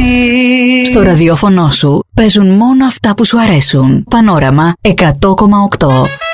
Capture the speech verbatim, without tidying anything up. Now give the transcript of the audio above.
Στο ραδιόφωνο σου παίζουν μόνο αυτά που σου αρέσουν. Πανόραμα εκατό κόμμα οκτώ.